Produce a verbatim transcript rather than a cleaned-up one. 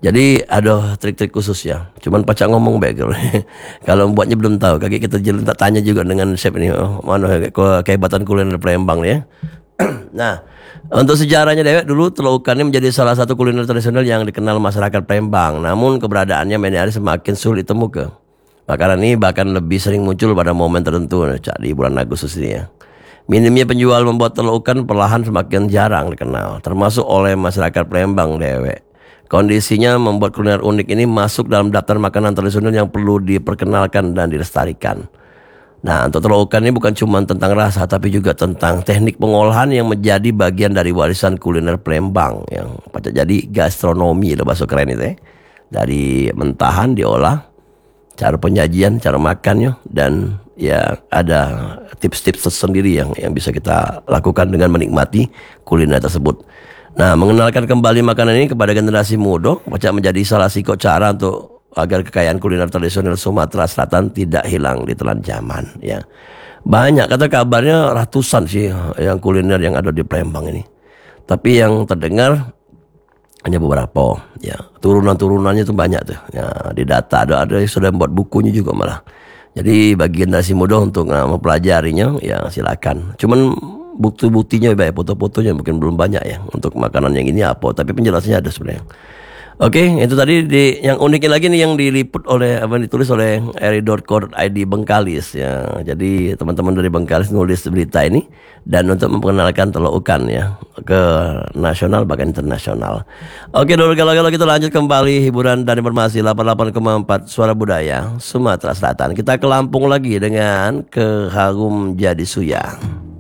Jadi ada trik-trik khusus ya. Cuman pacak ngomong baik kalau kalau membuatnya belum tahu. Kaki kita jalan tak tanya juga dengan chef ini. Oh, mana ke- kehebatan kuliner Palembang ya. Nah, untuk sejarahnya dewek dulu telur ikan ini menjadi salah satu kuliner tradisional yang dikenal masyarakat Palembang. Namun keberadaannya media hari semakin sulit ditemukan. Makanan ini bahkan lebih sering muncul pada momen tertentu, Cak, di bulan Agustus ini ya. Minimnya penjual membuat telur ikan perlahan semakin jarang dikenal, termasuk oleh masyarakat Palembang dewek. Kondisinya membuat kuliner unik ini masuk dalam daftar makanan tradisional yang perlu diperkenalkan dan dilestarikan. Nah, untuk telur ikan ini bukan cuma tentang rasa, tapi juga tentang teknik pengolahan yang menjadi bagian dari warisan kuliner Palembang yang pada jadi gastronomi, itu bahasa keren itu ya. Dari mentahan diolah, cara penyajian, cara makannya, dan ya ada tips-tips tersendiri yang yang bisa kita lakukan dengan menikmati kuliner tersebut. Nah, mengenalkan kembali makanan ini kepada generasi muda, macam menjadi salah satu cara untuk agar kekayaan kuliner tradisional Sumatera Selatan tidak hilang di telan zaman. Ya, banyak kata kabarnya ratusan sih yang kuliner yang ada di Palembang ini. Tapi yang terdengar hanya beberapa. Ya, turunan-turunannya itu banyak tuh. Ya, di data ada ada yang sudah membuat bukunya juga malah. Jadi bagi generasi muda untuk uh, mempelajarinya, ya silakan. Cuman bukti-buktinya baik foto-fotonya mungkin belum banyak ya untuk makanan yang ini apa, tapi penjelasannya ada sebenarnya. Oke, itu tadi di, yang uniknya lagi nih yang diliput oleh apa yang ditulis oleh eri dot co dot i d Bengkalis ya. Jadi teman-teman dari Bengkalis nulis berita ini dan untuk memperkenalkan telur ikan ya ke nasional bahkan internasional. Oke, dulu kalau kalau kita lanjut kembali hiburan dan informasi delapan puluh delapan koma empat Suara Budaya Sumatera Selatan. Kita ke Lampung lagi dengan ke Harum Jadi Suyang.